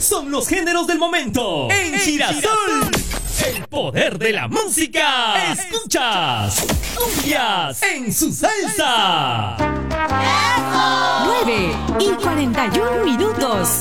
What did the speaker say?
son los géneros del momento. En Girasol, el poder de la música. Escuchas cumbias en su salsa. 9:41.